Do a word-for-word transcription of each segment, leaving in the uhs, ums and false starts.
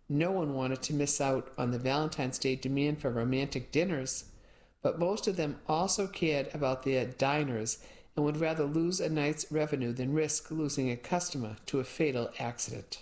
No one wanted to miss out on the Valentine's Day demand for romantic dinners, but most of them also cared about their diners and would rather lose a night's revenue than risk losing a customer to a fatal accident.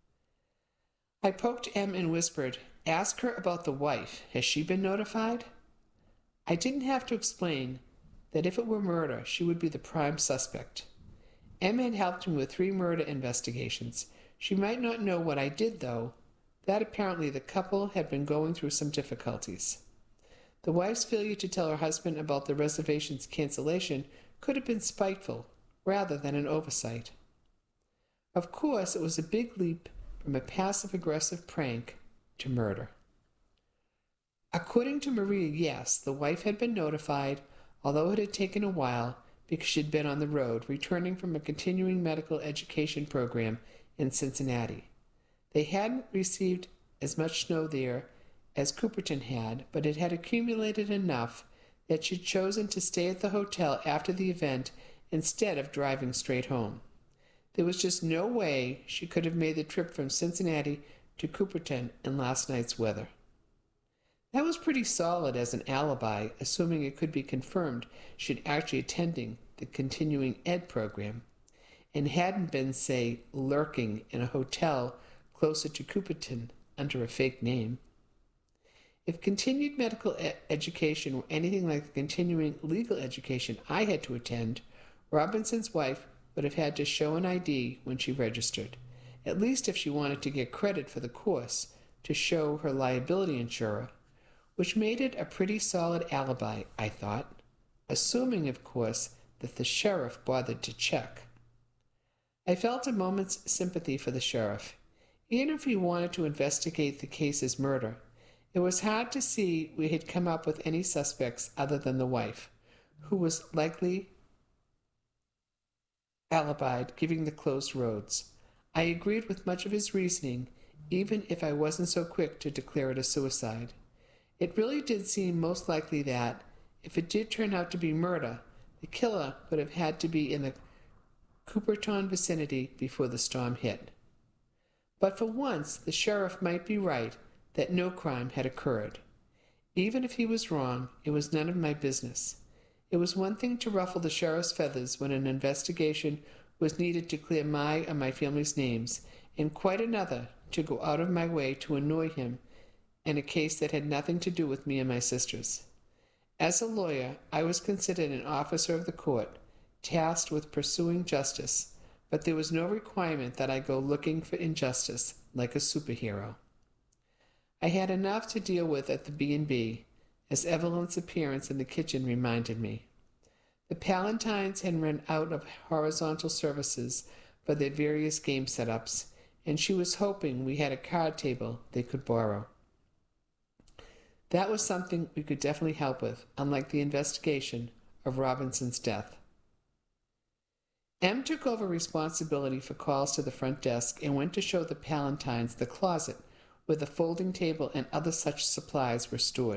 I poked Em and whispered, "Ask her about the wife. Has she been notified?" I didn't have to explain that if it were murder, she would be the prime suspect. Em had helped me with three murder investigations. She might not know what I did, though, that apparently the couple had been going through some difficulties. The wife's failure to tell her husband about the reservation's cancellation could have been spiteful, rather than an oversight. Of course, it was a big leap from a passive-aggressive prank to murder. According to Maria, yes, the wife had been notified, although it had taken a while because she had been on the road, returning from a continuing medical education program in Cincinnati. They hadn't received as much snow there as Cooperton had, but it had accumulated enough that she'd chosen to stay at the hotel after the event instead of driving straight home. There was just no way she could have made the trip from Cincinnati to Cooperton in last night's weather. That was pretty solid as an alibi, assuming it could be confirmed she'd actually attending the continuing ed program and hadn't been, say, lurking in a hotel closer to Cooperton under a fake name. If continued medical e- education were anything like the continuing legal education I had to attend, Robinson's wife would have had to show an I D when she registered, at least if she wanted to get credit for the course, to show her liability insurer, which made it a pretty solid alibi, I thought, assuming, of course, that the sheriff bothered to check. I felt a moment's sympathy for the sheriff. Even if he wanted to investigate the case as murder, it was hard to see we had come up with any suspects other than the wife, who was likely alibied, giving the closed roads. I agreed with much of his reasoning, even if I wasn't so quick to declare it a suicide. It really did seem most likely that, if it did turn out to be murder, the killer would have had to be in the Cooperton vicinity before the storm hit. But for once, the sheriff might be right that no crime had occurred. Even if he was wrong, it was none of my business. It was one thing to ruffle the sheriff's feathers when an investigation was needed to clear my or my family's names, and quite another to go out of my way to annoy him in a case that had nothing to do with me and my sisters. As a lawyer, I was considered an officer of the court, tasked with pursuing justice, but there was no requirement that I go looking for injustice like a superhero. I had enough to deal with at the B and B, as Evelyn's appearance in the kitchen reminded me. The Palantines had run out of horizontal services for their various game setups, and she was hoping we had a card table they could borrow. That was something we could definitely help with, unlike the investigation of Robinson's death. Em took over responsibility for calls to the front desk and went to show the Palantines the closet where the folding table and other such supplies were stored.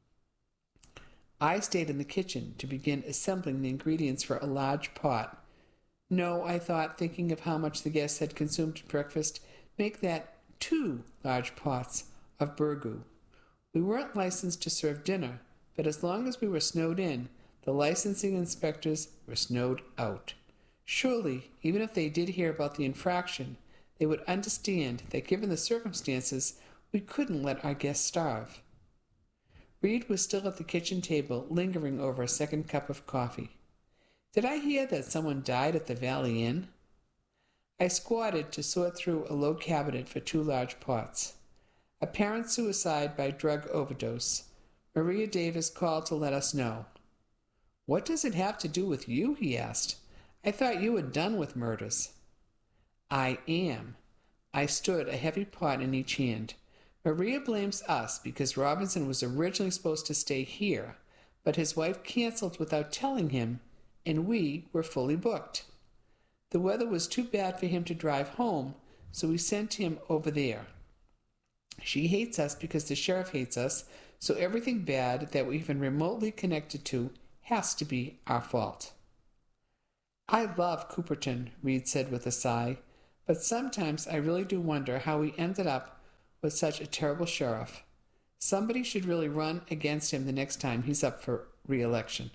I stayed in the kitchen to begin assembling the ingredients for a large pot. No, I thought, thinking of how much the guests had consumed at breakfast, make that two large pots of burgoo. We weren't licensed to serve dinner, but as long as we were snowed in, the licensing inspectors were snowed out. Surely, even if they did hear about the infraction, they would understand that given the circumstances, we couldn't let our guests starve. Reed was still at the kitchen table, lingering over a second cup of coffee. Did I hear that someone died at the Valley Inn? I squatted to sort through a low cabinet for two large pots. Apparent suicide by drug overdose. Maria Davis called to let us know. "What does it have to do with you?" he asked. "I thought you were done with murders." "I am." I stood, a heavy pot in each hand. "Maria blames us because Robinson was originally supposed to stay here, but his wife canceled without telling him, and we were fully booked. The weather was too bad for him to drive home, so we sent him over there. She hates us because the sheriff hates us, so everything bad that we're even remotely connected to has to be our fault." "I love Cooperton," Reed said with a sigh, "but sometimes I really do wonder how we ended up with such a terrible sheriff. Somebody should really run against him the next time he's up for re-election.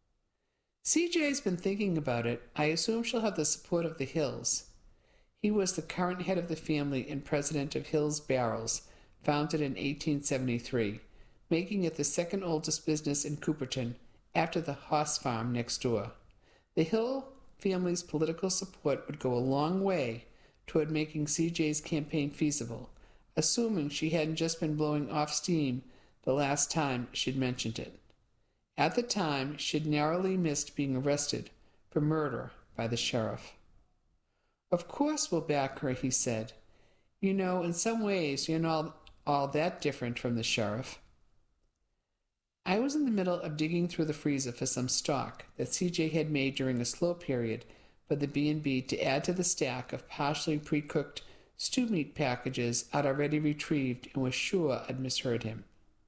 C J's been thinking about it. I assume she'll have the support of the Hills. He was the current head of the family and president of Hills Barrels, founded in eighteen seventy-three, making it the second oldest business in Cooperton after the horse farm next door. The Hill family's political support would go a long way toward making C J's campaign feasible, assuming she hadn't just been blowing off steam the last time she'd mentioned it. At the time, she'd narrowly missed being arrested for murder by the sheriff. "Of course we'll back her," he said. "You know, in some ways, you're not all that different from the sheriff." I was in the middle of digging through the freezer for some stock that C J had made during a slow period for the B and B to add to the stack of partially pre-cooked stew meat packages I'd already retrieved and was sure I'd misheard him.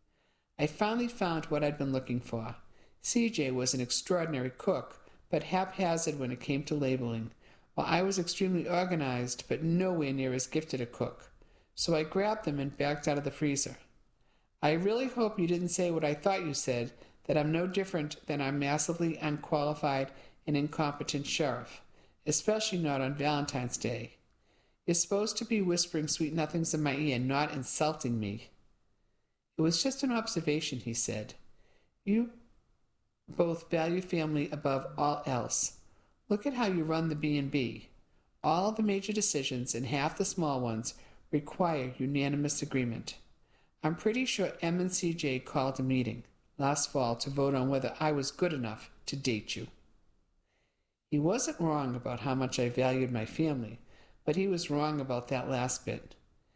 I finally found what I'd been looking for. C J was an extraordinary cook, but haphazard when it came to labeling, while I was extremely organized but nowhere near as gifted a cook. So I grabbed them and backed out of the freezer. "I really hope you didn't say what I thought you said, that I'm no different than our massively unqualified and incompetent sheriff, especially not on Valentine's Day. You're supposed to be whispering sweet nothings in my ear, not insulting me." "It was just an observation," he said. "You both value family above all else. Look at how you run the B and B. All the major decisions and half the small ones require unanimous agreement. I'm pretty sure M and C J called a meeting last fall to vote on whether I was good enough to date you." He wasn't wrong about how much I valued my family, but he was wrong about that last bit.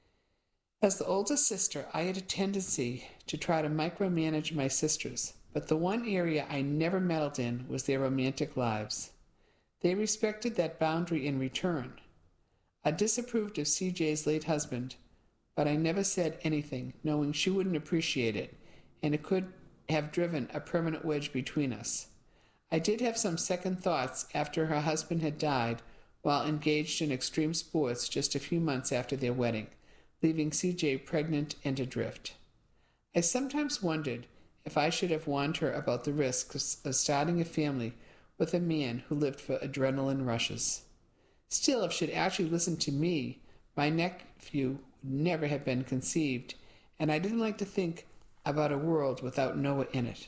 As the oldest sister, I had a tendency to try to micromanage my sisters, but the one area I never meddled in was their romantic lives. They respected that boundary in return. I disapproved of C J's late husband, but I never said anything, knowing she wouldn't appreciate it, and it could have driven a permanent wedge between us. I did have some second thoughts after her husband had died while engaged in extreme sports just a few months after their wedding, leaving C J pregnant and adrift. I sometimes wondered if I should have warned her about the risks of starting a family with a man who lived for adrenaline rushes. Still, if she'd actually listened to me, my nephew would never have been conceived, and I didn't like to think about a world without Noah in it.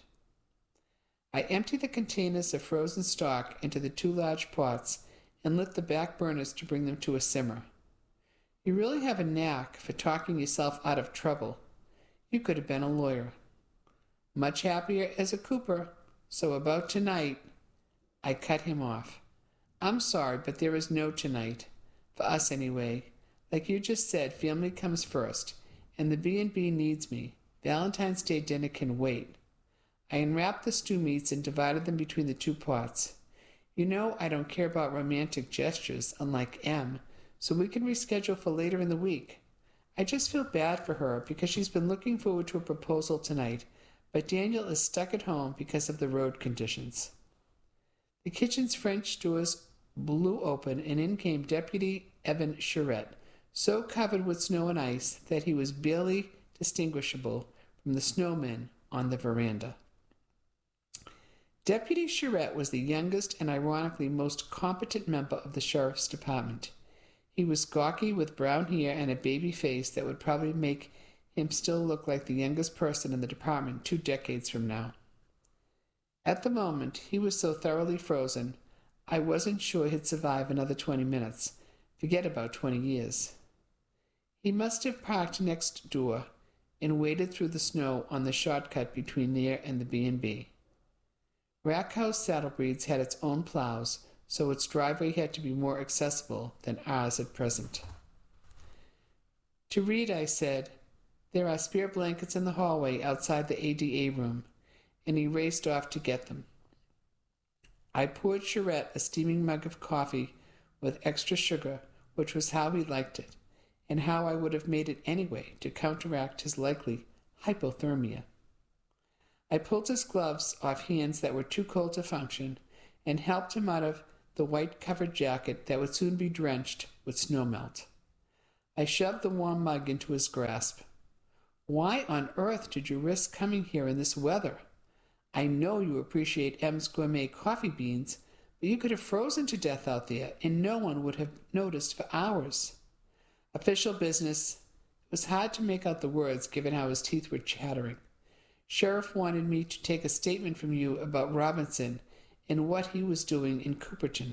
I emptied the containers of frozen stock into the two large pots and lit the back burners to bring them to a simmer. "You really have a knack for talking yourself out of trouble. You could have been a lawyer." "Much happier as a cooper, so about tonight—" I cut him off. "I'm sorry, but there is no tonight. For us, anyway. Like you just said, family comes first, and the B and B needs me. Valentine's Day dinner can wait." I unwrapped the stew meats and divided them between the two pots. "You know I don't care about romantic gestures, unlike M, so we can reschedule for later in the week. I just feel bad for her because she's been looking forward to a proposal tonight, but Daniel is stuck at home because of the road conditions." The kitchen's French doors blew open, and in came Deputy Evan Charette, so covered with snow and ice that he was barely distinguishable from the snowmen on the veranda. Deputy Charette was the youngest and ironically most competent member of the sheriff's department. He was gawky with brown hair and a baby face that would probably make him still look like the youngest person in the department two decades from now. At the moment, he was so thoroughly frozen, I wasn't sure he'd survive another twenty minutes, forget about twenty years. He must have parked next door and waded through the snow on the shortcut between there and the B and B. Rackhouse Saddlebreeds had its own plows, so its driveway had to be more accessible than ours at present. To Reed I said, "There are spare blankets in the hallway outside the A D A room," and he raced off to get them. I poured Charette a steaming mug of coffee with extra sugar, which was how he liked it, and how I would have made it anyway to counteract his likely hypothermia. I pulled his gloves off hands that were too cold to function and helped him out of the white-covered jacket that would soon be drenched with snowmelt. I shoved the warm mug into his grasp. Why on earth did you risk coming here in this weather? I know you appreciate M's gourmet coffee beans, but you could have frozen to death out there, and no one would have noticed for hours. Official business. It was hard to make out the words, given how his teeth were chattering. Sheriff wanted me to take a statement from you about Robinson and what he was doing in Cooperton.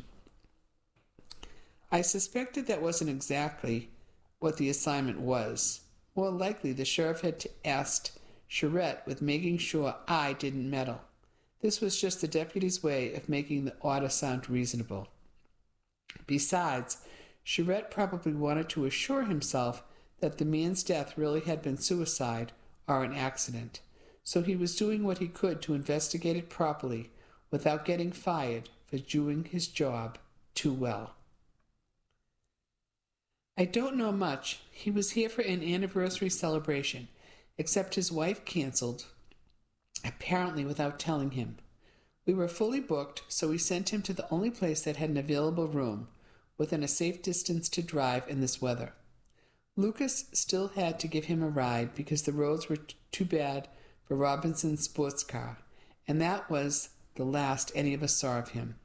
I suspected that wasn't exactly what the assignment was. More likely, the sheriff had asked Charette with making sure I didn't meddle. This was just the deputy's way of making the order sound reasonable. Besides, Charette probably wanted to assure himself that the man's death really had been suicide or an accident, so he was doing what he could to investigate it properly without getting fired for doing his job too well. I don't know much. He was here for an anniversary celebration, except his wife canceled, apparently without telling him. We were fully booked, so we sent him to the only place that had an available room, within a safe distance to drive in this weather. Lucas still had to give him a ride because the roads were t- too bad for Robinson's sports car, and that was the last any of us saw of him.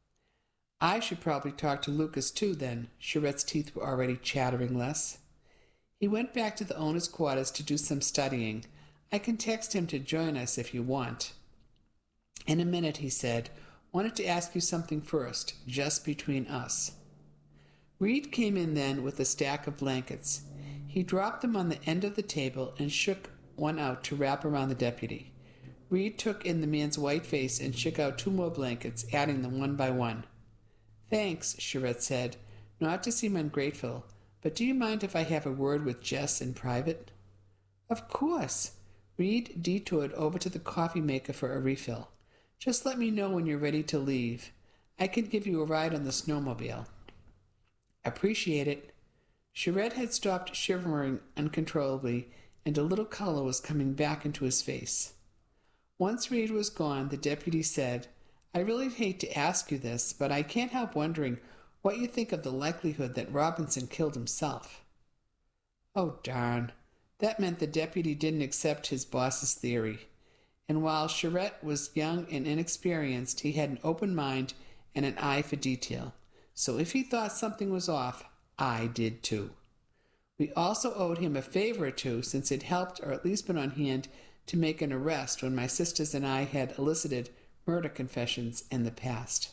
I should probably talk to Lucas too, then. Charette's teeth were already chattering less. He went back to the owner's quarters to do some studying. I can text him to join us if you want. In a minute, he said. Wanted to ask you something first, just between us. Reed came in then with a stack of blankets. He dropped them on the end of the table and shook one out to wrap around the deputy. Reed took in the man's white face and shook out two more blankets, adding them one by one. Thanks, Charette said, not to seem ungrateful, but do you mind if I have a word with Jess in private? Of course. Reed detoured over to the coffee maker for a refill. Just let me know when you're ready to leave. I can give you a ride on the snowmobile. Appreciate it. Charette had stopped shivering uncontrollably, and a little color was coming back into his face. Once Reed was gone, the deputy said, I really hate to ask you this, but I can't help wondering what you think of the likelihood that Robinson killed himself. Oh, darn. That meant the deputy didn't accept his boss's theory. And while Charette was young and inexperienced, he had an open mind and an eye for detail. So if he thought something was off, I did too. We also owed him a favor or two, since it helped or at least been on hand to make an arrest when my sisters and I had elicited murder confessions in the past.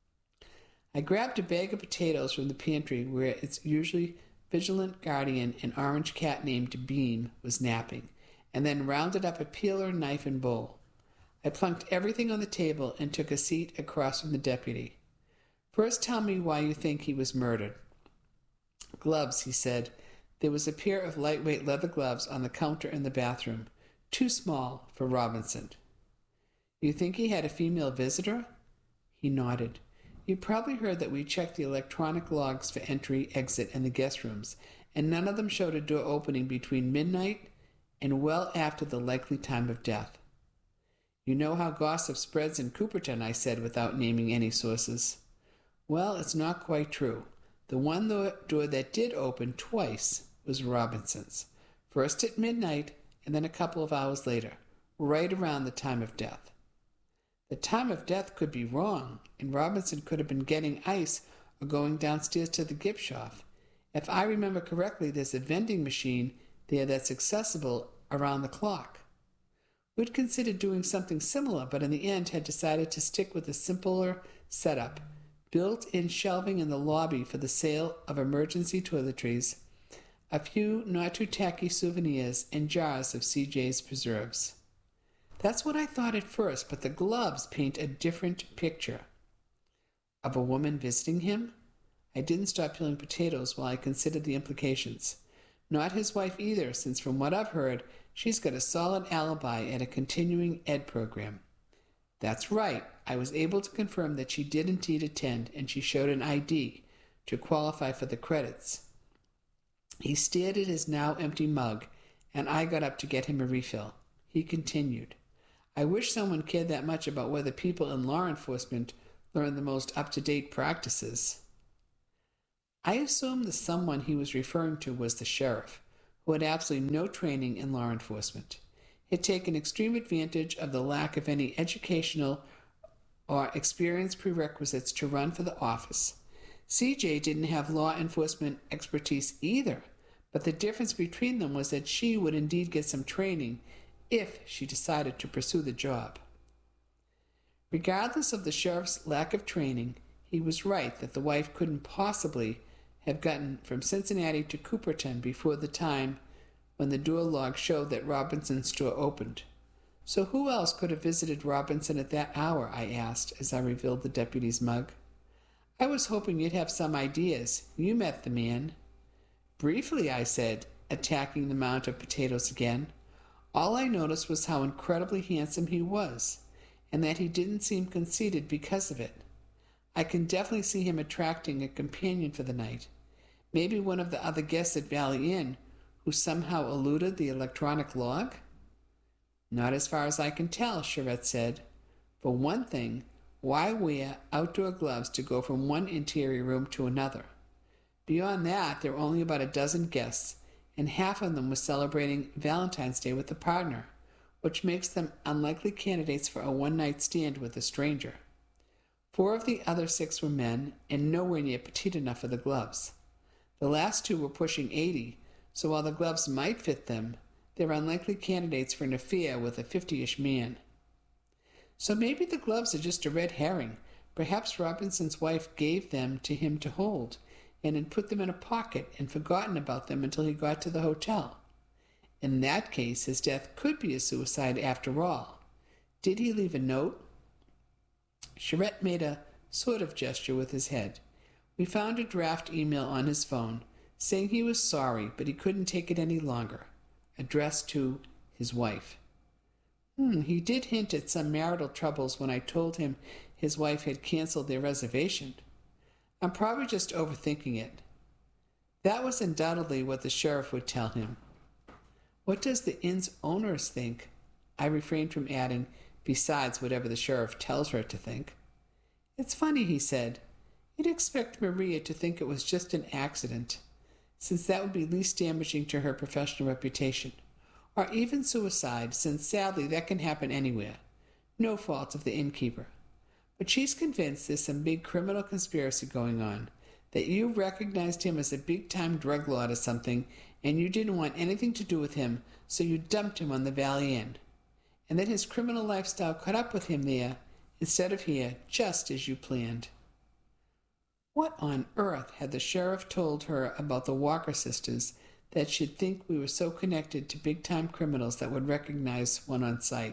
I grabbed a bag of potatoes from the pantry where its usually vigilant guardian, an orange cat named Beam, was napping, and then rounded up a peeler, knife, and bowl. I plunked everything on the table and took a seat across from the deputy. First tell me why you think he was murdered. Gloves, he said. There was a pair of lightweight leather gloves on the counter in the bathroom, too small for Robinson. You think he had a female visitor? He nodded. You probably heard that we checked the electronic logs for entry, exit, and the guest rooms, and none of them showed a door opening between midnight and well after the likely time of death. You know how gossip spreads in Cooperton, I said without naming any sources. Well, it's not quite true. The one door that did open twice was Robinson's, first at midnight and then a couple of hours later, right around the time of death. The time of death could be wrong, and Robinson could have been getting ice or going downstairs to the gift shop. If I remember correctly, there's a vending machine there that's accessible around the clock. We'd considered doing something similar, but in the end had decided to stick with a simpler setup, built-in shelving in the lobby for the sale of emergency toiletries, a few not-too-tacky souvenirs, and jars of C J's preserves. That's what I thought at first, but the gloves paint a different picture. Of a woman visiting him? I didn't stop peeling potatoes while I considered the implications. Not his wife either, since from what I've heard, she's got a solid alibi at a continuing ed program. That's right. I was able to confirm that she did indeed attend, and she showed an I D to qualify for the credits. He stared at his now empty mug, and I got up to get him a refill. He continued, I wish someone cared that much about whether people in law enforcement learn the most up-to-date practices. I assumed the someone he was referring to was the sheriff, who had absolutely no training in law enforcement. He had taken extreme advantage of the lack of any educational or experience prerequisites to run for the office. C J didn't have law enforcement expertise either, but the difference between them was that she would indeed get some training if she decided to pursue the job. Regardless of the sheriff's lack of training, he was right that the wife couldn't possibly have gotten from Cincinnati to Cooperton before the time when the door log showed that Robinson's store opened. So who else could have visited Robinson at that hour? I asked as I revealed the deputy's mug. I was hoping you'd have some ideas. You met the man. Briefly, I said, attacking the mound of potatoes again. All I noticed was how incredibly handsome he was, and that he didn't seem conceited because of it. I can definitely see him attracting a companion for the night. Maybe one of the other guests at Valley Inn who somehow eluded the electronic log? Not as far as I can tell, Charette said. For one thing, why wear outdoor gloves to go from one interior room to another? Beyond that, there were only about a dozen guests, and half of them were celebrating Valentine's Day with a partner, which makes them unlikely candidates for a one-night stand with a stranger. Four of the other six were men, and nowhere near petite enough for the gloves. The last two were pushing eighty, so while the gloves might fit them, they were unlikely candidates for an affair with a fifty-ish man. So maybe the gloves are just a red herring. Perhaps Robinson's wife gave them to him to hold, and had put them in a pocket and forgotten about them until he got to the hotel. In that case, his death could be a suicide after all. Did he leave a note? Charette made a sort of gesture with his head. We found a draft email on his phone, saying he was sorry, but he couldn't take it any longer, addressed to his wife. Hmm, he did hint at some marital troubles when I told him his wife had canceled their reservation. I'm probably just overthinking it. That was undoubtedly what the sheriff would tell him. What does the inn's owners think? I refrained from adding, besides whatever the sheriff tells her to think. It's funny, he said. You'd expect Maria to think it was just an accident, since that would be least damaging to her professional reputation, or even suicide, since sadly that can happen anywhere. No fault of the innkeeper. But she's convinced there's some big criminal conspiracy going on, that you recognized him as a big-time drug lord or something, and you didn't want anything to do with him, so you dumped him on the Valley Inn, and that his criminal lifestyle caught up with him there instead of here, just as you planned. What on earth had the sheriff told her about the Walker sisters that she'd think we were so connected to big-time criminals that would recognize one on sight?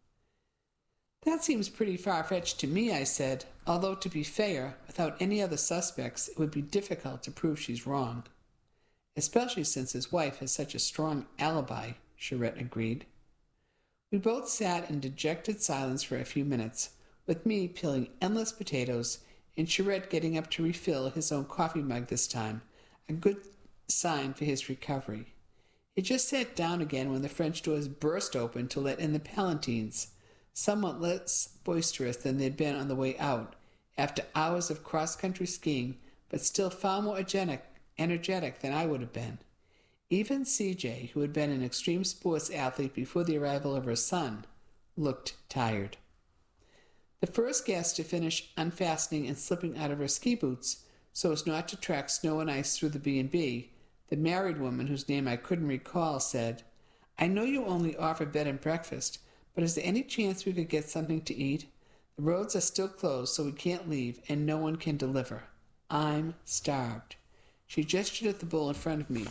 That seems pretty far-fetched to me, I said, although to be fair, without any other suspects, it would be difficult to prove she's wrong. Especially since his wife has such a strong alibi, Charette agreed. We both sat in dejected silence for a few minutes, with me peeling endless potatoes and Charette getting up to refill his own coffee mug this time, a good sign for his recovery. He just sat down again when the French doors burst open to let in the Palantines, somewhat less boisterous than they'd been on the way out, after hours of cross-country skiing, but still far more energetic, energetic than I would have been. Even C J, who had been an extreme sports athlete before the arrival of her son, looked tired. The first guest to finish unfastening and slipping out of her ski boots so as not to track snow and ice through the B and B, the married woman whose name I couldn't recall, said, I know you only offer bed and breakfast, but is there any chance we could get something to eat? The roads are still closed, so we can't leave, and no one can deliver. I'm starved. She gestured at the bowl in front of me.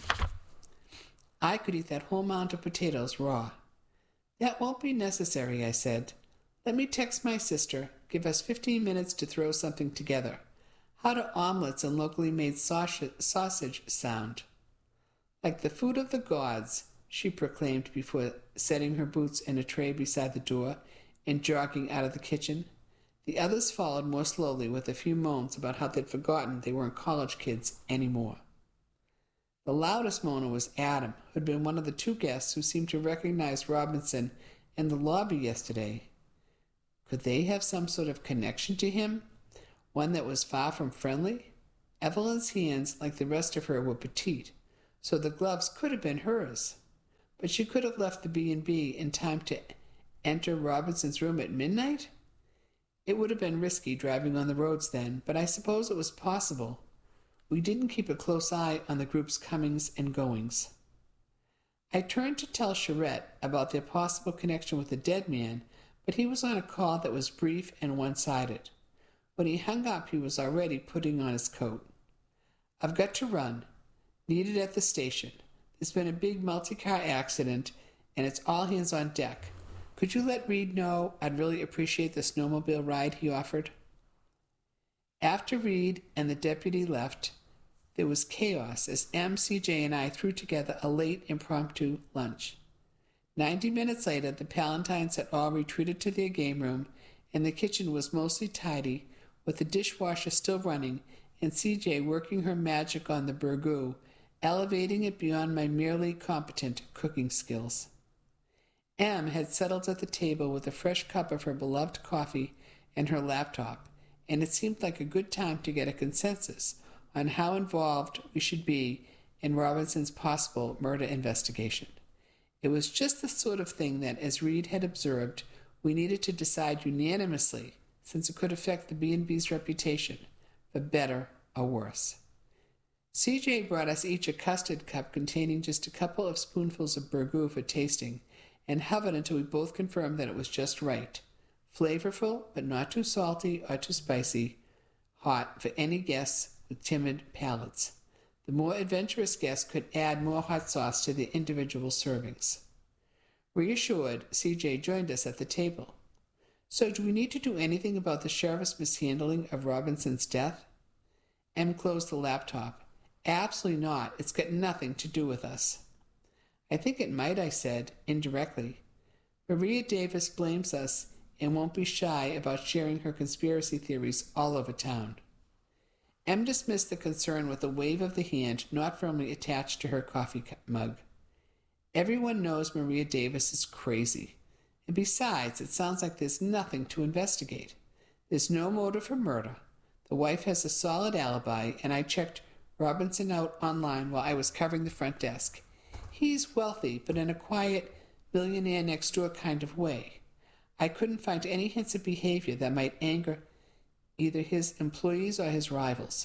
I could eat that whole mound of potatoes raw. That won't be necessary, I said. Let me text my sister. Give us fifteen minutes to throw something together. How do omelets and locally made sausage sound? Like the food of the gods, she proclaimed before setting her boots in a tray beside the door and jogging out of the kitchen. The others followed more slowly with a few moans about how they'd forgotten they weren't college kids anymore. The loudest moaner was Adam, who had been one of the two guests who seemed to recognize Robinson in the lobby yesterday. Could they have some sort of connection to him? One that was far from friendly? Evelyn's hands, like the rest of her, were petite, so the gloves could have been hers. But she could have left the B and B in time to enter Robinson's room at midnight? It would have been risky driving on the roads then, but I suppose it was possible. We didn't keep a close eye on the group's comings and goings. I turned to tell Charette about their possible connection with the dead man, but he was on a call that was brief and one-sided. When he hung up, he was already putting on his coat. I've got to run. Needed at the station. There's been a big multi-car accident, and it's all hands on deck. Could you let Reed know I'd really appreciate the snowmobile ride he offered? After Reed and the deputy left, there was chaos as M, C J, and I threw together a late impromptu lunch. Ninety minutes later, the Palantines had all retreated to their game room, and the kitchen was mostly tidy, with the dishwasher still running, and C J working her magic on the burgoo, elevating it beyond my merely competent cooking skills. M had settled at the table with a fresh cup of her beloved coffee and her laptop, and it seemed like a good time to get a consensus on how involved we should be in Robinson's possible murder investigation. It was just the sort of thing that, as Reed had observed, we needed to decide unanimously, since it could affect the B and B's reputation, for better or worse. C J brought us each a custard cup containing just a couple of spoonfuls of burgoo for tasting, and hovered until we both confirmed that it was just right. Flavorful, but not too salty or too spicy, hot for any guests with timid palates. The more adventurous guests could add more hot sauce to their individual servings. Reassured, C J joined us at the table. So do we need to do anything about the sheriff's mishandling of Robinson's death? M closed the laptop. Absolutely not. It's got nothing to do with us. I think it might, I said, indirectly. Maria Davis blames us and won't be shy about sharing her conspiracy theories all over town. M dismissed the concern with a wave of the hand not firmly attached to her coffee mug. Everyone knows Maria Davis is crazy. And besides, it sounds like there's nothing to investigate. There's no motive for murder. The wife has a solid alibi, and I checked Robinson out online while I was covering the front desk. He's wealthy, but in a quiet, millionaire next door kind of way. I couldn't find any hints of behavior that might anger either his employees or his rivals.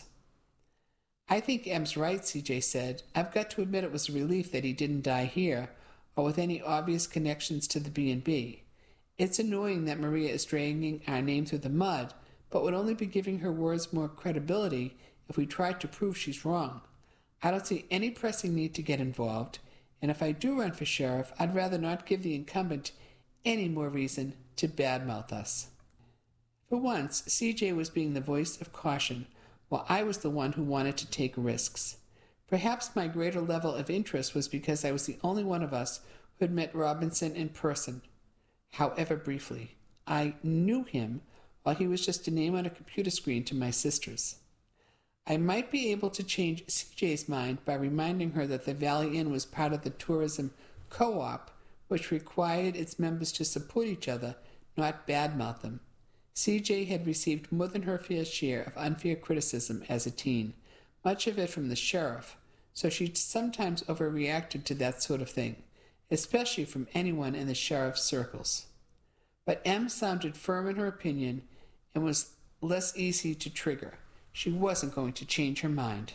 I think M's right, C J said. I've got to admit it was a relief that he didn't die here, or with any obvious connections to the B and B. It's annoying that Maria is dragging our name through the mud, but would only be giving her words more credibility if we tried to prove she's wrong. I don't see any pressing need to get involved, and if I do run for sheriff, I'd rather not give the incumbent any more reason to badmouth us. For once, C J was being the voice of caution, while I was the one who wanted to take risks. Perhaps my greater level of interest was because I was the only one of us who had met Robinson in person, however briefly. I knew him, while he was just a name on a computer screen to my sisters. I might be able to change C J's mind by reminding her that the Valley Inn was part of the tourism co-op, which required its members to support each other, not badmouth them. C J had received more than her fair share of unfair criticism as a teen, much of it from the sheriff, so she sometimes overreacted to that sort of thing, especially from anyone in the sheriff's circles. But M sounded firm in her opinion and was less easy to trigger. She wasn't going to change her mind.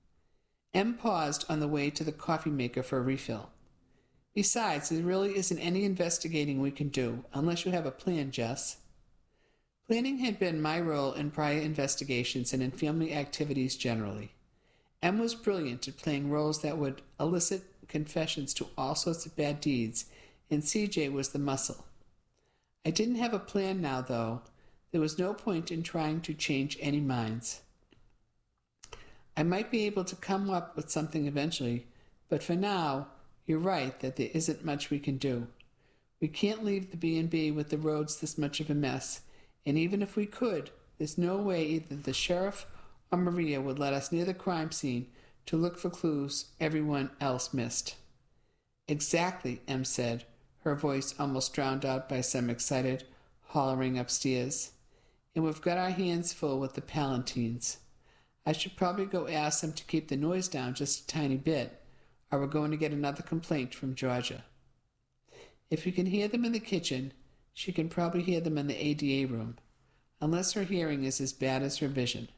M paused on the way to the coffee maker for a refill. Besides, there really isn't any investigating we can do, unless you have a plan, Jess. Planning had been my role in prior investigations and in family activities generally. M was brilliant at playing roles that would elicit confessions to all sorts of bad deeds, and C J was the muscle. I didn't have a plan now, though. There was no point in trying to change any minds. I might be able to come up with something eventually, but for now, you're right that there isn't much we can do. We can't leave the B and B with the roads this much of a mess, and even if we could, there's no way either the sheriff or Maria would let us near the crime scene to look for clues everyone else missed. Exactly, M said, her voice almost drowned out by some excited hollering upstairs. And we've got our hands full with the Palantines. I should probably go ask them to keep the noise down just a tiny bit, or we're going to get another complaint from Georgia. If you can hear them in the kitchen, she can probably hear them in the A D A room, unless her hearing is as bad as her vision.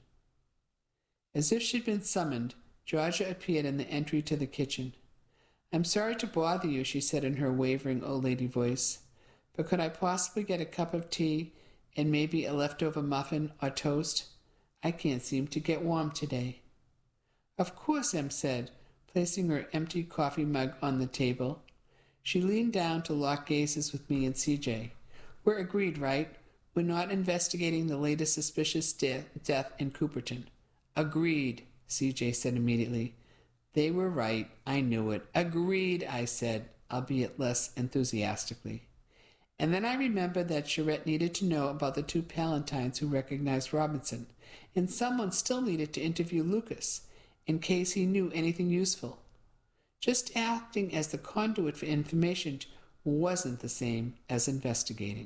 As if she'd been summoned, Georgia appeared in the entry to the kitchen. I'm sorry to bother you, she said in her wavering old lady voice, but could I possibly get a cup of tea and maybe a leftover muffin or toast? I can't seem to get warm today. Of course, Em said, placing her empty coffee mug on the table. She leaned down to lock gazes with me and C J. We're agreed, right? We're not investigating the latest suspicious de- death in Cooperton. Agreed, C J said immediately. They were right. I knew it. Agreed, I said, albeit less enthusiastically. And then I remembered that Charette needed to know about the two Palantines who recognized Robinson, and someone still needed to interview Lucas, in case he knew anything useful. Just acting as the conduit for information wasn't the same as investigating.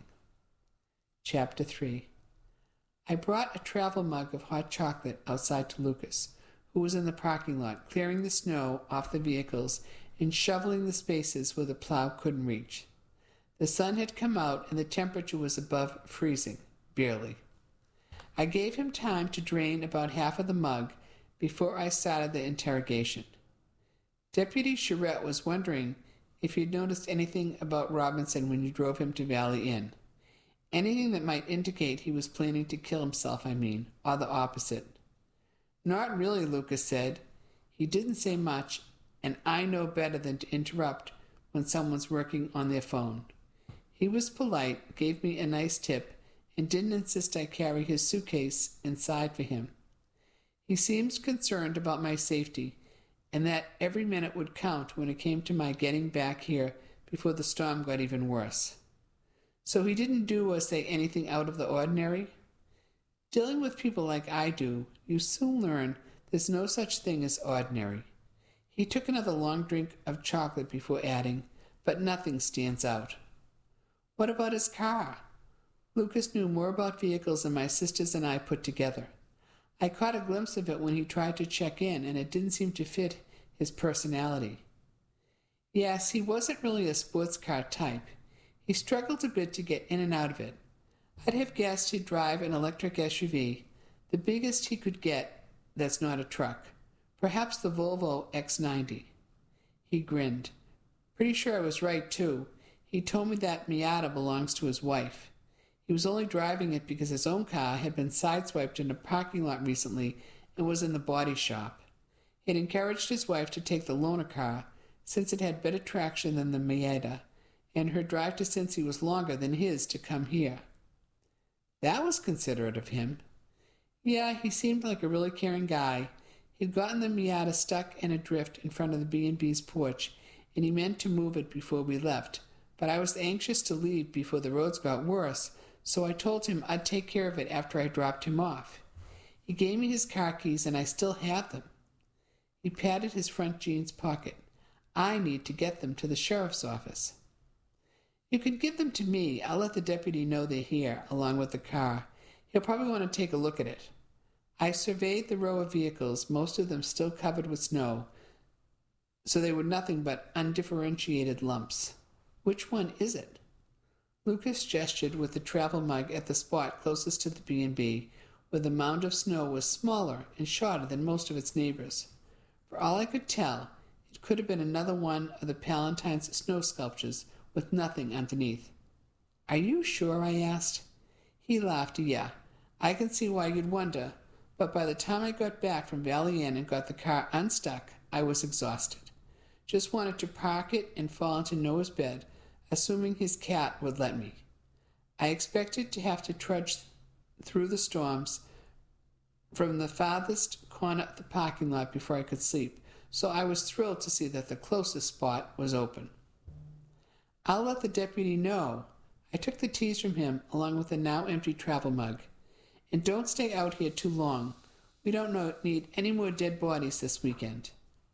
Chapter three. I brought a travel mug of hot chocolate outside to Lucas, who was in the parking lot, clearing the snow off the vehicles and shoveling the spaces where the plow couldn't reach. The sun had come out and the temperature was above freezing, barely. I gave him time to drain about half of the mug before I started the interrogation. Deputy Charette was wondering if you'd noticed anything about Robinson when you drove him to Valley Inn. Anything that might indicate he was planning to kill himself, I mean, or the opposite. Not really, Lucas said. He didn't say much, and I know better than to interrupt when someone's working on their phone. He was polite, gave me a nice tip, and didn't insist I carry his suitcase inside for him. He seemed concerned about my safety, and that every minute would count when it came to my getting back here before the storm got even worse. So he didn't do or say anything out of the ordinary? Dealing with people like I do, you soon learn there's no such thing as ordinary. He took another long drink of chocolate before adding, but nothing stands out. What about his car? Lucas knew more about vehicles than my sisters and I put together. I caught a glimpse of it when he tried to check in, and it didn't seem to fit his personality. Yes, he wasn't really a sports car type. He struggled a bit to get in and out of it. I'd have guessed he'd drive an electric S U V, the biggest he could get that's not a truck. Perhaps the Volvo X ninety. He grinned. Pretty sure I was right, too. He told me that Miata belongs to his wife. He was only driving it because his own car had been sideswiped in a parking lot recently and was in the body shop. He had encouraged his wife to take the loaner car, since it had better traction than the Miata, and her drive to Cincy was longer than his to come here. That was considerate of him. Yeah, he seemed like a really caring guy. He'd gotten the Miata stuck in a drift in front of the B and B's porch, and he meant to move it before we left, but I was anxious to leave before the roads got worse, so I told him I'd take care of it after I dropped him off. He gave me his car keys, and I still have them. He patted his front jeans pocket. I need to get them to the sheriff's office. You can give them to me. I'll let the deputy know they're here, along with the car. He'll probably want to take a look at it. I surveyed the row of vehicles, most of them still covered with snow, so they were nothing but undifferentiated lumps. Which one is it? Lucas gestured with the travel mug at the spot closest to the B and B, where the mound of snow was smaller and shorter than most of its neighbors. For all I could tell, it could have been another one of the Palatine's snow sculptures with nothing underneath. Are you sure? I asked. He laughed. Yeah, I can see why you'd wonder, but by the time I got back from Valley Inn and got the car unstuck, I was exhausted. Just wanted to park it and fall into Noah's bed, assuming his cat would let me. I expected to have to trudge through the storms from the farthest corner of the parking lot before I could sleep, so I was thrilled to see that the closest spot was open. I'll let the deputy know. I took the teas from him, along with the now empty travel mug. And don't stay out here too long. We don't know, need any more dead bodies this weekend.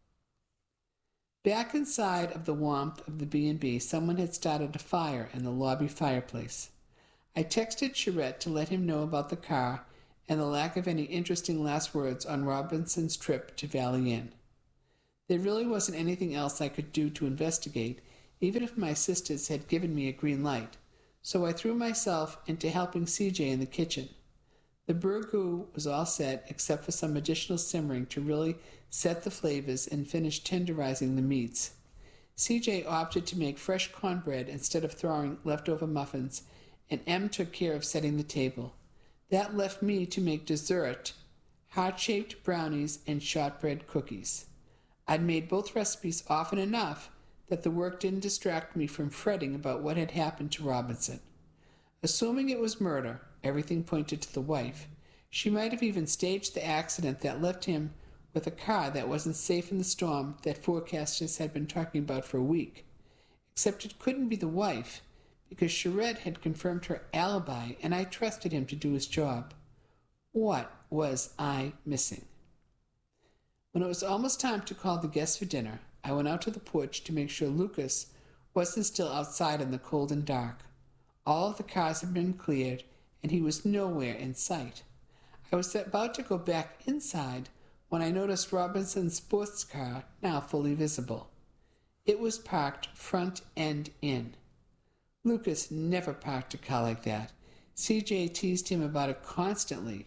Back inside of the warmth of the B and B, someone had started a fire in the lobby fireplace. I texted Charette to let him know about the car and the lack of any interesting last words on Robinson's trip to Valley Inn. There really wasn't anything else I could do to investigate, even if my sisters had given me a green light, so I threw myself into helping C J in the kitchen. The burgoo was all set, except for some additional simmering to really set the flavors and finish tenderizing the meats. C J opted to make fresh cornbread instead of throwing leftover muffins, and Em took care of setting the table. That left me to make dessert, heart-shaped brownies and shortbread cookies. I'd made both recipes often enough that the work didn't distract me from fretting about what had happened to Robinson. Assuming it was murder, everything pointed to the wife. She might have even staged the accident that left him with a car that wasn't safe in the storm that forecasters had been talking about for a week. Except it couldn't be the wife, because Charette had confirmed her alibi and I trusted him to do his job. What was I missing? When it was almost time to call the guests for dinner, I went out to the porch to make sure Lucas wasn't still outside in the cold and dark. All of the cars had been cleared, and he was nowhere in sight. I was about to go back inside when I noticed Robinson's sports car, now fully visible. It was parked front end in. Lucas never parked a car like that. C J teased him about it constantly.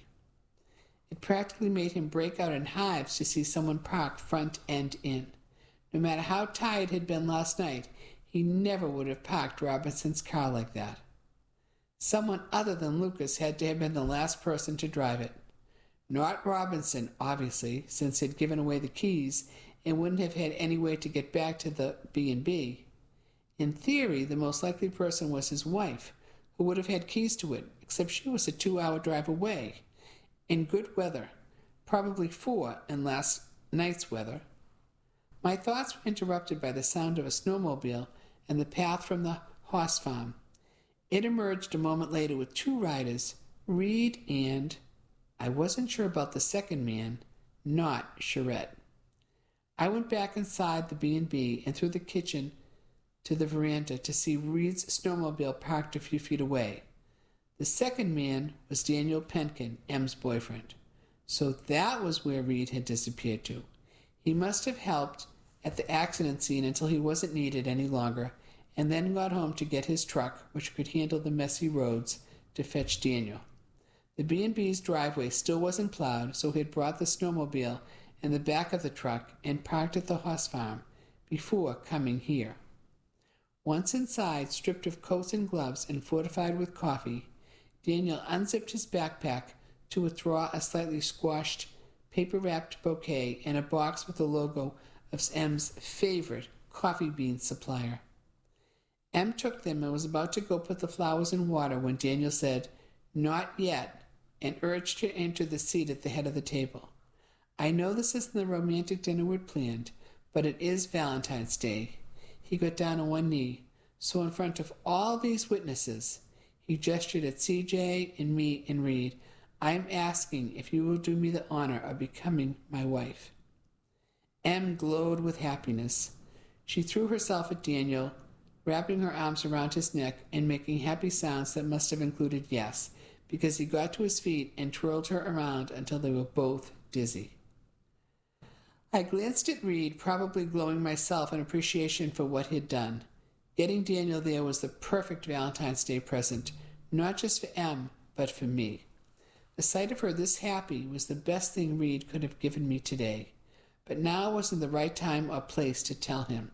It practically made him break out in hives to see someone park front end in. No matter how tired he'd been last night, he never would have parked Robinson's car like that. Someone other than Lucas had to have been the last person to drive it. Not Robinson, obviously, since he'd given away the keys and wouldn't have had any way to get back to the B and B. In theory, the most likely person was his wife, who would have had keys to it, except she was a two-hour drive away, in good weather, probably four in last night's weather. My thoughts were interrupted by the sound of a snowmobile and the path from the horse farm. It emerged a moment later with two riders, Reed and, I wasn't sure about the second man, not Charette. I went back inside the B and B and through the kitchen to the veranda to see Reed's snowmobile parked a few feet away. The second man was Daniel Penkin, Em's boyfriend. So that was where Reed had disappeared to. He must have helped at the accident scene until he wasn't needed any longer, and then got home to get his truck, which could handle the messy roads, to fetch Daniel. The B and B's driveway still wasn't plowed, so he had brought the snowmobile in the back of the truck and parked at the horse farm before coming here. Once inside, stripped of coats and gloves and fortified with coffee, Daniel unzipped his backpack to withdraw a slightly squashed, paper-wrapped bouquet and a box with the logo of Em's favorite coffee bean supplier. Em took them and was about to go put the flowers in water when Daniel said, "Not yet," and urged her into the seat at the head of the table. I know this isn't the romantic dinner we'd planned, but it is Valentine's Day. He got down on one knee, so in front of all these witnesses, he gestured at C J and me and Reed. "I'm asking if you will do me the honor of becoming my wife." Em glowed with happiness. She threw herself at Daniel, wrapping her arms around his neck and making happy sounds that must have included yes, because he got to his feet and twirled her around until they were both dizzy. I glanced at Reed, probably glowing myself in appreciation for what he'd done. Getting Daniel there was the perfect Valentine's Day present, not just for Em, but for me. The sight of her this happy was the best thing Reed could have given me today, but now wasn't the right time or place to tell him.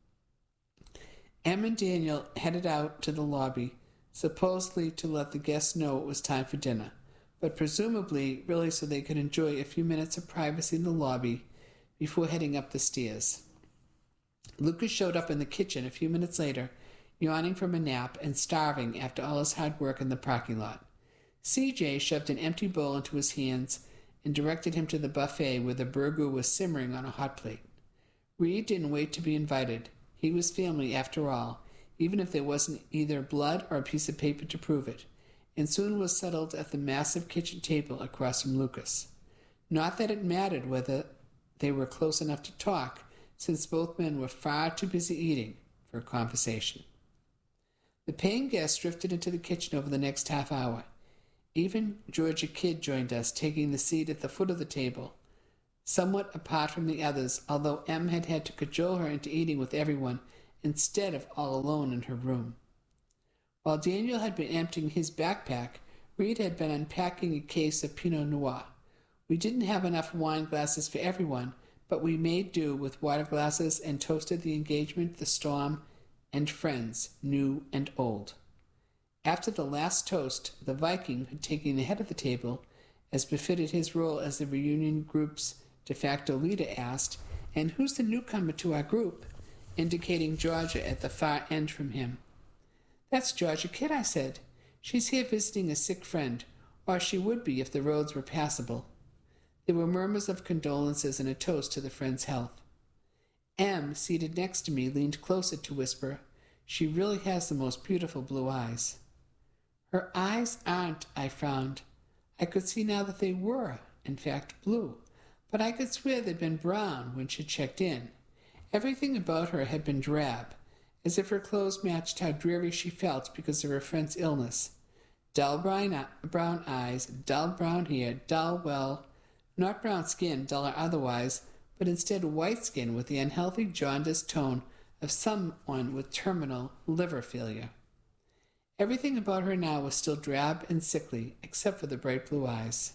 Em and Daniel headed out to the lobby, supposedly to let the guests know it was time for dinner, but presumably really so they could enjoy a few minutes of privacy in the lobby before heading up the stairs. Lucas showed up in the kitchen a few minutes later, yawning from a nap and starving after all his hard work in the parking lot. C J shoved an empty bowl into his hands and directed him to the buffet where the burger was simmering on a hot plate. Reed didn't wait to be invited. He was family after all, even if there wasn't either blood or a piece of paper to prove it, and soon was settled at the massive kitchen table across from Lucas. Not that it mattered whether they were close enough to talk, since both men were far too busy eating for conversation. The paying guests drifted into the kitchen over the next half hour. Even Georgia Kidd joined us, taking the seat at the foot of the table, somewhat apart from the others, although Em had had to cajole her into eating with everyone instead of all alone in her room. While Daniel had been emptying his backpack, Reed had been unpacking a case of Pinot Noir. We didn't have enough wine glasses for everyone, but we made do with water glasses and toasted the engagement, the storm, and friends, new and old. After the last toast, the Viking, taking the head of the table, as befitted his role as the reunion group's de facto leader, asked, "And who's the newcomer to our group?" indicating Georgia at the far end from him. "That's Georgia Kidd," I said. "She's here visiting a sick friend, or she would be if the roads were passable." There were murmurs of condolences and a toast to the friend's health. Em, seated next to me, leaned closer to whisper, "She really has the most beautiful blue eyes." "Her eyes aren't," I frowned. I could see now that they were, in fact, blue, but I could swear they'd been brown when she checked in. Everything about her had been drab, as if her clothes matched how dreary she felt because of her friend's illness. Dull brown, brown eyes, dull brown hair, dull, well, not brown skin, dull or otherwise, but instead white skin with the unhealthy jaundiced tone of someone with terminal liver failure. Everything about her now was still drab and sickly, except for the bright blue eyes.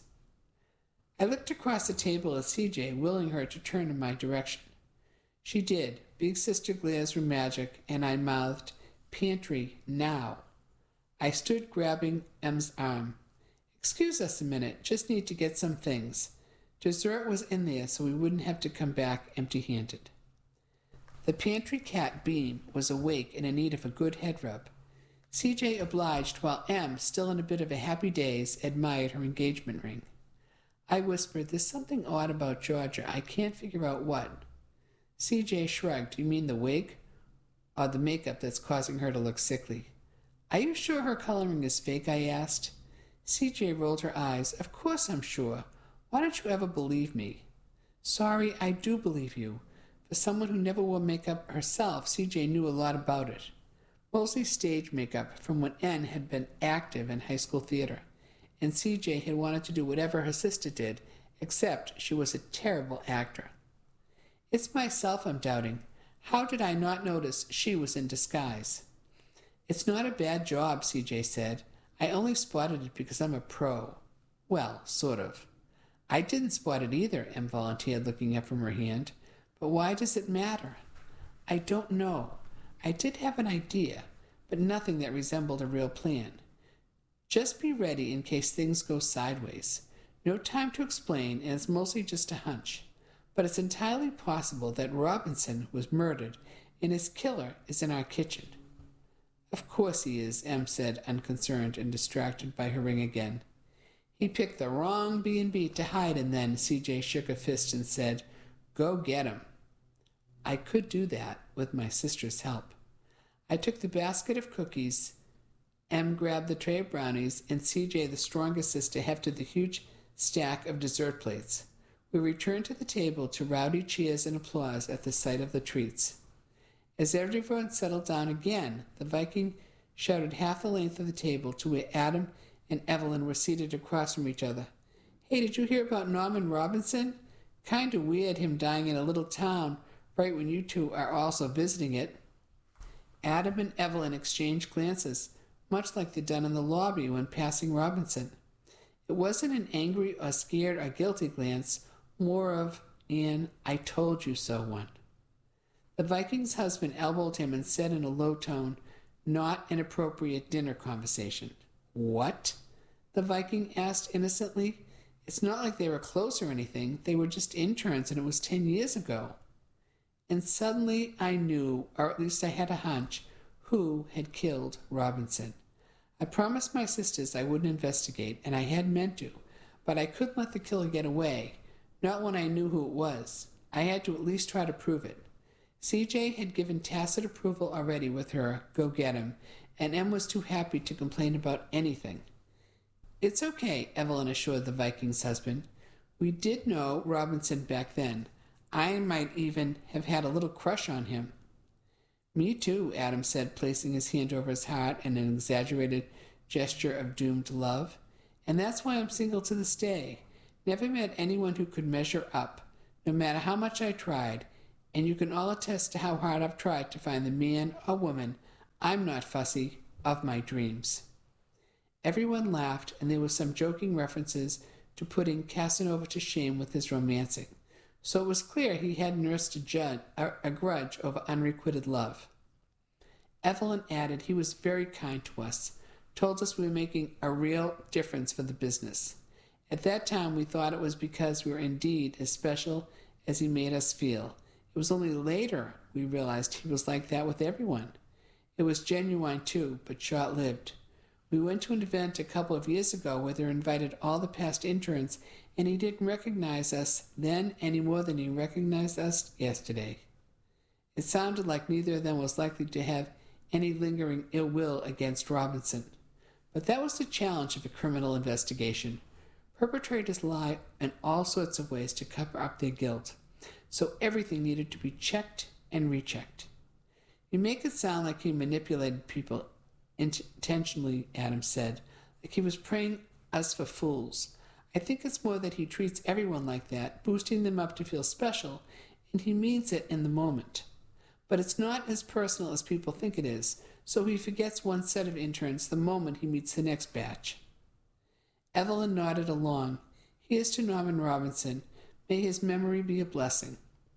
I looked across the table at C J, willing her to turn in my direction. She did. Big sister glares were magic, and I mouthed, "Pantry, now." I stood grabbing Em's arm. "Excuse us a minute, just need to get some things." Dessert was in there, so we wouldn't have to come back empty-handed. The pantry cat, Beam, was awake and in need of a good head rub. C J obliged while Em, still in a bit of a happy daze, admired her engagement ring. I whispered, "There's something odd about Georgia. I can't figure out what." C J shrugged. "You mean the wig? Or the makeup that's causing her to look sickly?" "Are you sure her coloring is fake?" I asked. C J rolled her eyes. "Of course I'm sure. Why don't you ever believe me?" "Sorry, I do believe you." For someone who never wore makeup herself, C J knew a lot about it. Mostly stage makeup from when Anne had been active in high school theater, and C J had wanted to do whatever her sister did, except she was a terrible actor. "It's myself I'm doubting. How did I not notice she was in disguise?" "It's not a bad job," C J said. "I only spotted it because I'm a pro. Well, sort of." "I didn't spot it either," Em volunteered, looking up from her hand. "But why does it matter?" "I don't know. I did have an idea, but nothing that resembled a real plan. Just be ready in case things go sideways. No time to explain, and it's mostly just a hunch. But it's entirely possible that Robinson was murdered, and his killer is in our kitchen." "Of course he is," Em said, unconcerned and distracted by her ring again. "He picked the wrong B and B to hide in then," C J shook a fist and said, "Go get him." I could do that with my sister's help. I took the basket of cookies, Em grabbed the tray of brownies, and C J, the stronger sister, hefted the huge stack of dessert plates. We returned to the table to rowdy cheers and applause at the sight of the treats. As everyone settled down again, the Viking shouted half the length of the table to where Adam and Evelyn were seated across from each other. "Hey, did you hear about Norman Robinson? Kind of weird him dying in a little town right when you two are also visiting it." Adam and Evelyn exchanged glances, much like they'd done in the lobby when passing Robinson. It wasn't an angry or scared or guilty glance, more of an "I told you so" one. The Viking's husband elbowed him and said in a low tone, "Not an appropriate dinner conversation." "What?" the Viking asked innocently. "It's not like they were close or anything. They were just interns, and it was ten years ago." And suddenly I knew, or at least I had a hunch, who had killed Robinson. I promised my sisters I wouldn't investigate, and I had meant to, but I couldn't let the killer get away, not when I knew who it was. I had to at least try to prove it. C J had given tacit approval already with her "go get him," and Em was too happy to complain about anything. "It's okay," Evelyn assured the Viking's husband. "We did know Robinson back then. I might even have had a little crush on him." "Me too," Adam said, placing his hand over his heart in an exaggerated gesture of doomed love. And that's why I'm single to this day. Never met anyone who could measure up, no matter how much I tried, and you can all attest to how hard I've tried to find the man or woman, I'm not fussy, of my dreams. Everyone laughed, and there were some joking references to putting Casanova to shame with his romancing, so it was clear he had nursed a, judge, a, a grudge over unrequited love. Evelyn added he was very kind to us, told us we were making a real difference for the business. At that time, we thought it was because we were indeed as special as he made us feel. It was only later we realized he was like that with everyone. It was genuine, too, but short-lived. We went to an event a couple of years ago where they invited all the past interns, and he didn't recognize us then any more than he recognized us yesterday. It sounded like neither of them was likely to have any lingering ill will against Robinson. But that was the challenge of a criminal investigation. Perpetrators lie in all sorts of ways to cover up their guilt, so everything needed to be checked and rechecked. You make it sound like he manipulated people intentionally, Adams said, like he was preying us for fools. I think it's more that he treats everyone like that, boosting them up to feel special, and he means it in the moment. But it's not as personal as people think it is, so he forgets one set of interns the moment he meets the next batch. Evelyn nodded along. Here's to Norman Robinson. May his memory be a blessing.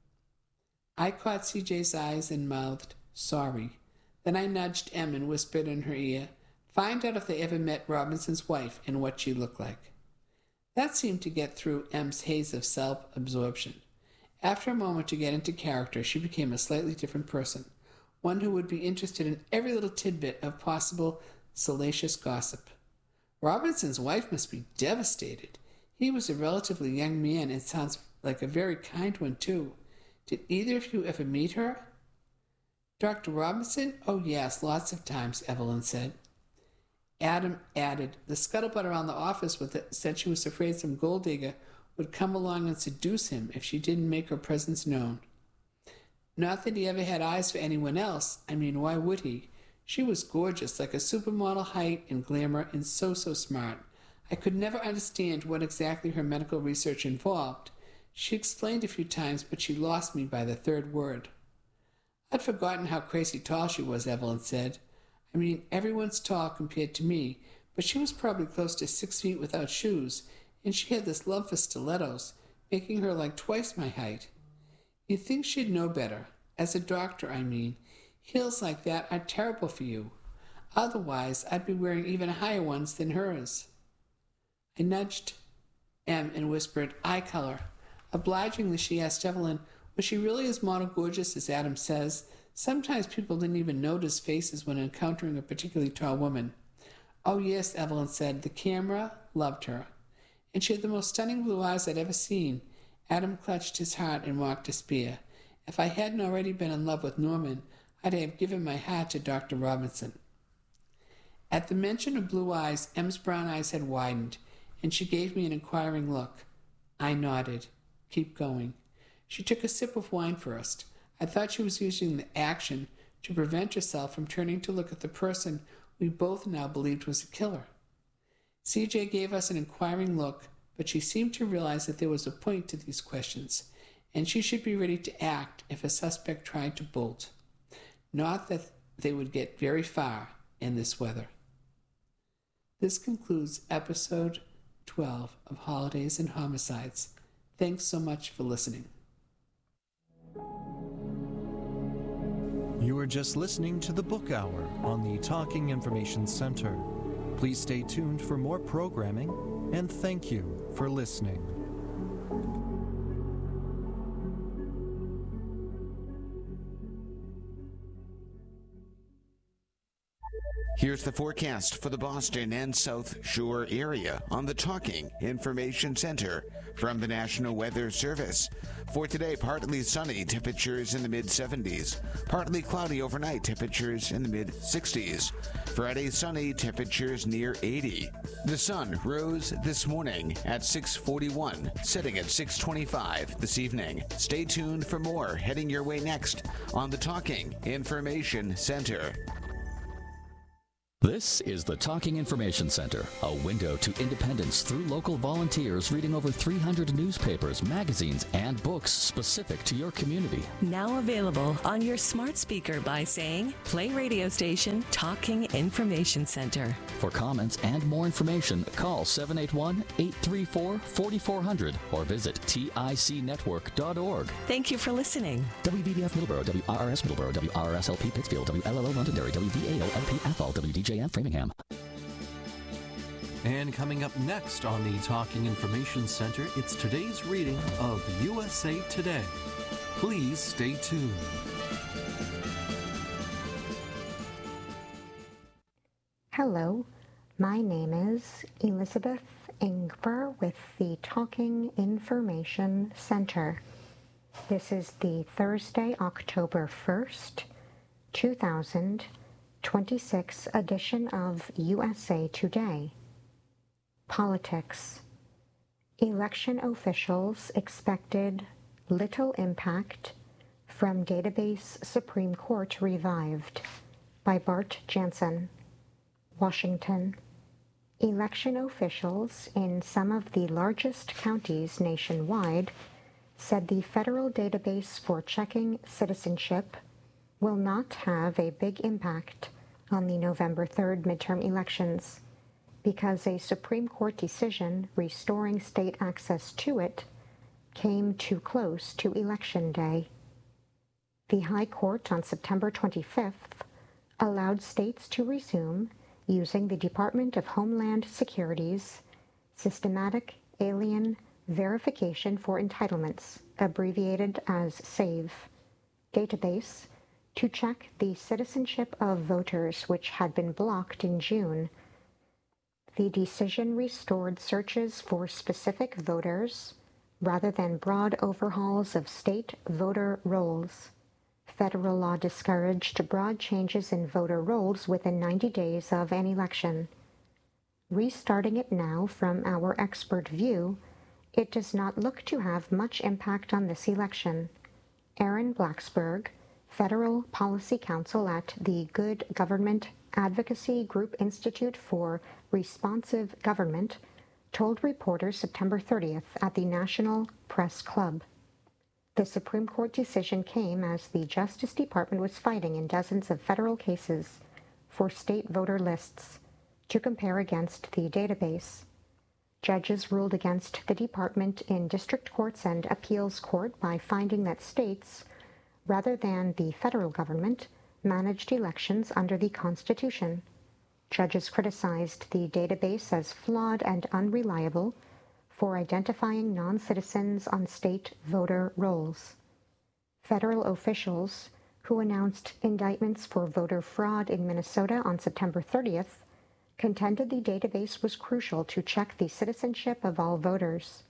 I caught C J's eyes and mouthed, sorry. Then I nudged Em and whispered in her ear, find out if they ever met Robinson's wife and what she looked like. That seemed to get through Em's haze of self-absorption. After a moment to get into character, she became a slightly different person, one who would be interested in every little tidbit of possible salacious gossip. Robinson's wife must be devastated. He was a relatively young man and sounds like a very kind one, too. Did either of you ever meet her? Doctor Robinson? Oh, yes, lots of times, Evelyn said. Adam added, the scuttlebutt around the office with it said she was afraid some gold digger would come along and seduce him if she didn't make her presence known. Not that he ever had eyes for anyone else. I mean, why would he? She was gorgeous, like a supermodel height and glamour, and so, so smart. I could never understand what exactly her medical research involved. She explained a few times, but she lost me by the third word. I'd forgotten how crazy tall she was, Evelyn said. I mean, everyone's tall compared to me, but she was probably close to six feet without shoes, and she had this love for stilettos, making her like twice my height. You'd think she'd know better. As a doctor, I mean. Heels like that are terrible for you. Otherwise, I'd be wearing even higher ones than hers. I nudged Em and whispered, eye color. Obligingly, she asked Evelyn, was she really as model gorgeous as Adam says? Sometimes people didn't even notice faces when encountering a particularly tall woman. Oh, yes, Evelyn said. The camera loved her. And she had the most stunning blue eyes I'd ever seen. Adam clutched his heart and mocked despair. If I hadn't already been in love with Norman, I'd have given my heart to Doctor Robinson. At the mention of blue eyes, Em's brown eyes had widened, and she gave me an inquiring look. I nodded. Keep going. She took a sip of wine first. I thought she was using the action to prevent herself from turning to look at the person we both now believed was a killer. C J gave us an inquiring look, but she seemed to realize that there was a point to these questions, and she should be ready to act if a suspect tried to bolt. Not that they would get very far in this weather. This concludes episode twelve of Holidays and Homicides. Thanks so much for listening. You are just listening to the Book Hour on the Talking Information Center. Please stay tuned for more programming, and thank you for listening. Here's the forecast for the Boston and South Shore area on the Talking Information Center from the National Weather Service. For today, partly sunny, temperatures in the mid seventies. Partly cloudy overnight, temperatures in the mid sixties. Friday, sunny, temperatures near eighty. The sun rose this morning at six forty-one, setting at six twenty-five this evening. Stay tuned for more heading your way next on the Talking Information Center. This is the Talking Information Center, a window to independence through local volunteers reading over three hundred newspapers, magazines, and books specific to your community. Now available on your smart speaker by saying, play radio station Talking Information Center. For comments and more information, call seven eight one, eight three four, four four zero zero or visit tic network dot org. Thank you for listening. W V B F Middleborough, W R R S Middleborough, W R R S L P Pittsfield, W L L O Londonderry, W V A O L P Athol, W D J M Framingham. And coming up next on the Talking Information Center, it's today's reading of U S A Today. Please stay tuned. Hello, my name is Elizabeth Ingber with the Talking Information Center. This is the Thursday, October first, two thousand twenty-six edition of U S A Today. Politics. Election officials expected little impact from database Supreme Court revived, by Bart Jansen. Washington. Election officials in some of the largest counties nationwide said the federal database for checking citizenship will not have a big impact on the November third midterm elections because a Supreme Court decision restoring state access to it came too close to Election Day. The High Court on September twenty-fifth allowed states to resume using the Department of Homeland Security's Systematic Alien Verification for Entitlements, abbreviated as SAVE, database to check the citizenship of voters which had been blocked in June. The decision restored searches for specific voters rather than broad overhauls of state voter rolls. Federal law discouraged broad changes in voter rolls within ninety days of an election. Restarting it now, from our expert view, it does not look to have much impact on this election. Aaron Blacksburg, Federal Policy Counsel at the Good Government Advocacy Group Institute for Responsive Government, told reporters September thirtieth at the National Press Club. The Supreme Court decision came as the Justice Department was fighting in dozens of federal cases for state voter lists to compare against the database. Judges ruled against the department in district courts and appeals court by finding that states, rather than the federal government, managed elections under the Constitution. Judges criticized the database as flawed and unreliable for identifying non-citizens on state voter rolls. Federal officials who announced indictments for voter fraud in Minnesota on September thirtieth contended the database was crucial to check the citizenship of all voters.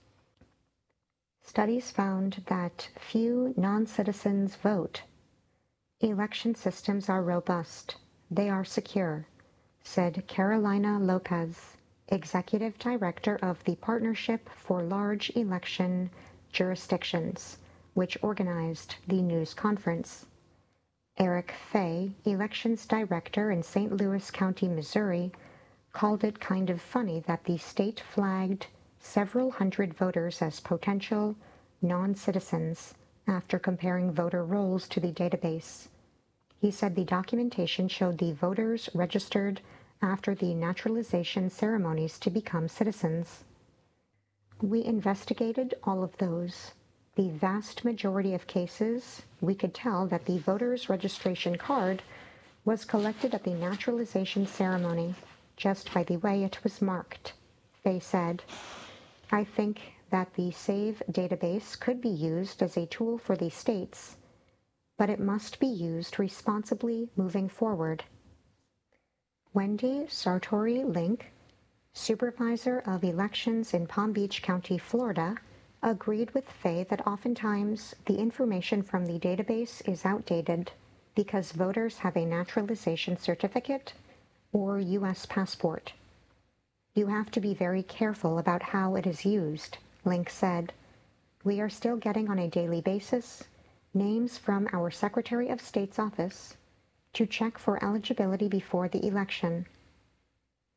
Studies found that few non-citizens vote. Election systems are robust. They are secure, said Carolina Lopez, Executive Director of the Partnership for Large Election Jurisdictions, which organized the news conference. Eric Fay, Elections Director in Saint Louis County, Missouri, called it kind of funny that the state flagged several hundred voters as potential non-citizens after comparing voter rolls to the database. He said the documentation showed the voters registered after the naturalization ceremonies to become citizens. We investigated all of those. The vast majority of cases, we could tell that the voter's registration card was collected at the naturalization ceremony, just by the way it was marked, Fay said. I think that the SAVE database could be used as a tool for the states, but it must be used responsibly moving forward. Wendy Sartori-Link, supervisor of elections in Palm Beach County, Florida, agreed with Fay that oftentimes the information from the database is outdated because voters have a naturalization certificate or U S passport. You have to be very careful about how it is used, Link said. We are still getting on a daily basis names from our Secretary of State's office to check for eligibility before the election,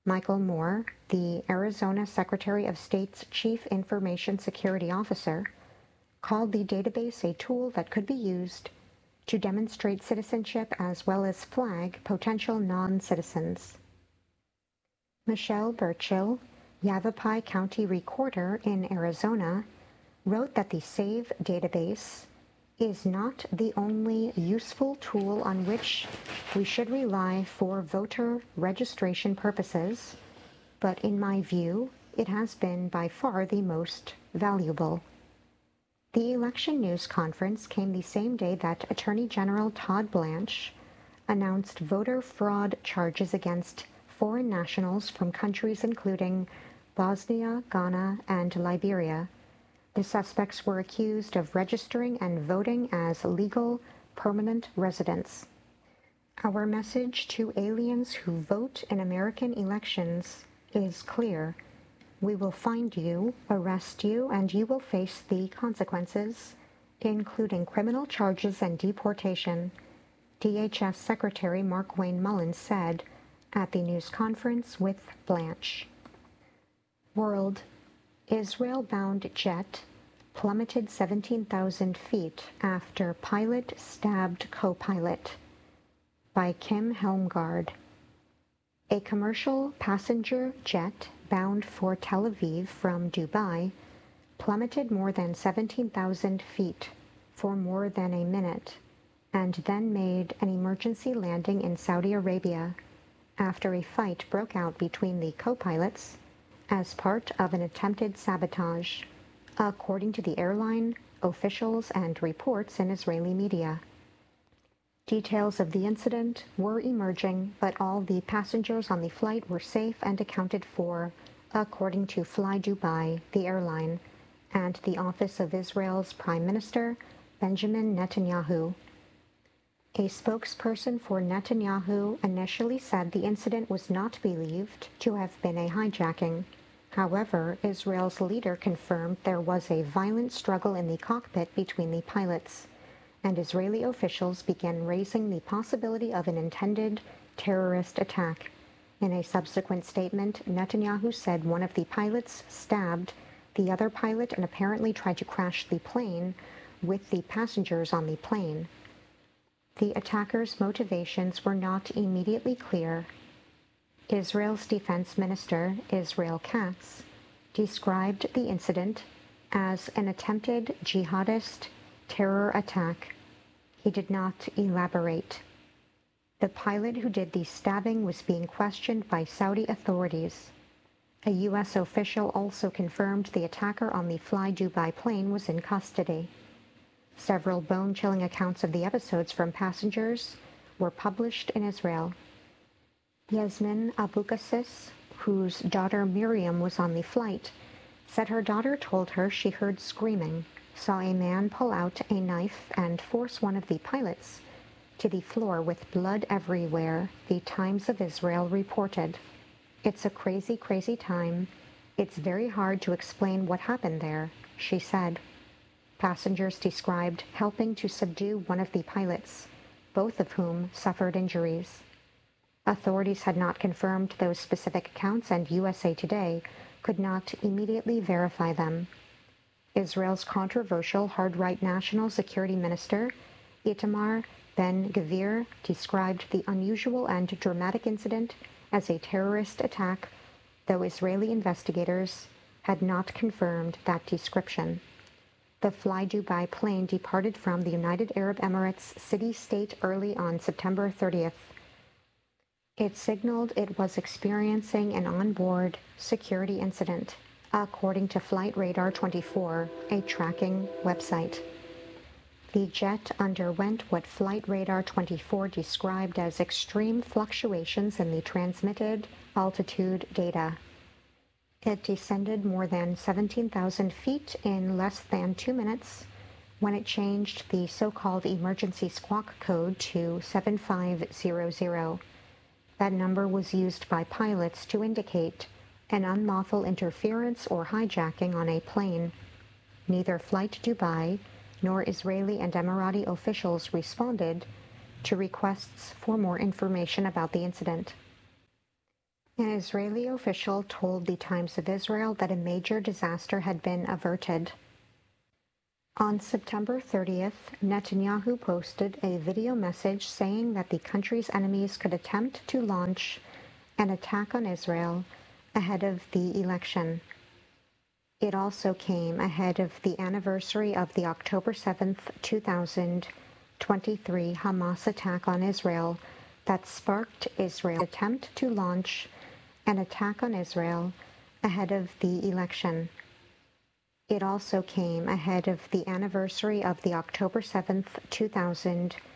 Michael Moore, the Arizona Secretary of State's Chief Information Security Officer, called the database a tool that could be used to demonstrate citizenship as well as flag potential non-citizens. Michelle Burchill, Yavapai County Recorder in Arizona, wrote that the SAVE database is not the only useful tool on which we should rely for voter registration purposes, but in my view, it has been by far the most valuable. The election news conference came the same day that Attorney General Todd Blanche announced voter fraud charges against foreign nationals from countries including Bosnia, Ghana, and Liberia. The suspects were accused of registering and voting as legal permanent residents. Our message to aliens who vote in American elections is clear. We will find you, arrest you, and you will face the consequences, including criminal charges and deportation, D H S Secretary Markwayne Mullins said at the news conference with Blanche. World. Israel-bound jet plummeted seventeen thousand feet after pilot stabbed co-pilot. By Kim Helmgard. A commercial passenger jet bound for Tel Aviv from Dubai plummeted more than seventeen thousand feet for more than a minute and then made an emergency landing in Saudi Arabia after a fight broke out between the co-pilots as part of an attempted sabotage, according to the airline, officials, and reports in Israeli media. Details of the incident were emerging, but all the passengers on the flight were safe and accounted for, according to Fly Dubai, the airline, and the office of Israel's Prime Minister, Benjamin Netanyahu. A spokesperson for Netanyahu initially said the incident was not believed to have been a hijacking. However, Israel's leader confirmed there was a violent struggle in the cockpit between the pilots, and Israeli officials began raising the possibility of an intended terrorist attack. In a subsequent statement, Netanyahu said one of the pilots stabbed the other pilot and apparently tried to crash the plane with the passengers on the plane. The attackers' motivations were not immediately clear. Israel's Defense Minister, Israel Katz, described the incident as an attempted jihadist terror attack. He did not elaborate. The pilot who did the stabbing was being questioned by Saudi authorities. A U S official also confirmed the attacker on the Fly Dubai plane was in custody. Several bone-chilling accounts of the episodes from passengers were published in Israel. Yasmin Abukassis, whose daughter Miriam was on the flight, said her daughter told her she heard screaming, saw a man pull out a knife and force one of the pilots to the floor with blood everywhere, the Times of Israel reported. It's a crazy, crazy time. It's very hard to explain what happened there, she said. Passengers described helping to subdue one of the pilots, both of whom suffered injuries. Authorities had not confirmed those specific accounts, and U S A Today could not immediately verify them. Israel's controversial hard-right National Security Minister, Itamar Ben-Gvir, described the unusual and dramatic incident as a terrorist attack, though Israeli investigators had not confirmed that description. The Fly Dubai plane departed from the United Arab Emirates city-state early on September thirtieth. It signaled it was experiencing an onboard security incident, according to Flight Radar twenty-four, a tracking website. The jet underwent what Flight Radar twenty-four described as extreme fluctuations in the transmitted altitude data. It descended more than seventeen thousand feet in less than two minutes when it changed the so-called emergency squawk code to seven five zero zero. That number was used by pilots to indicate an unlawful interference or hijacking on a plane. Neither Flight Dubai nor Israeli and Emirati officials responded to requests for more information about the incident. An Israeli official told the Times of Israel that a major disaster had been averted. On September thirtieth, Netanyahu posted a video message saying that the country's enemies could attempt to launch an attack on Israel ahead of the election. It also came ahead of the anniversary of the October seventh, two thousand twenty-three Hamas attack on Israel that sparked Israel's attempt to launch an attack on Israel ahead of the election. It also came ahead of the anniversary of the October seventh, two thousand